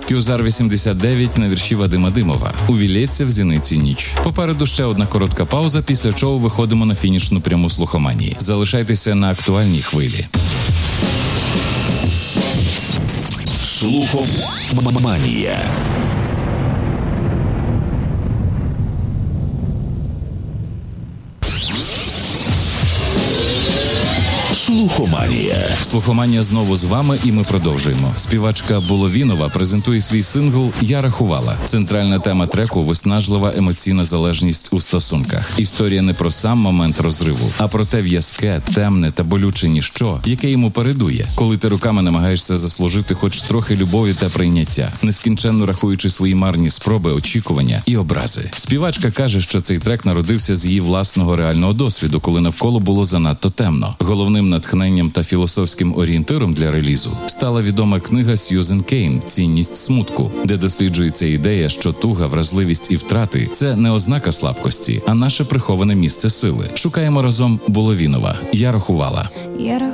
Кюзар 89 на вірші Вадима Димова. Увілється в зіниці ніч. Попереду ще одна коротка пауза, після чого виходимо на фінішну пряму слухоманії. Залишайтеся на актуальній хвилі. Слухоманія. Слухоманія знову з вами, і ми продовжуємо. Співачка Буловінова презентує свій сингл «Я рахувала». Центральна тема треку – виснажлива емоційна залежність у стосунках. Історія не про сам момент розриву, а про те в'язке, темне та болюче ніщо, яке йому передує, коли ти руками намагаєшся заслужити хоч трохи любові та прийняття, нескінченно рахуючи свої марні спроби, очікування і образи. Співачка каже, що цей трек народився з її власного реального досвіду, коли навколо було занадто темно. Головним натхненням та філософським орієнтиром для релізу стала відома книга Сьюзен Кейн «Цінність смутку», де досліджується ідея, що туга, вразливість і втрати – це не ознака слабкості, а наше приховане місце сили. Шукаємо разом Буловінова. «Я рахувала». Я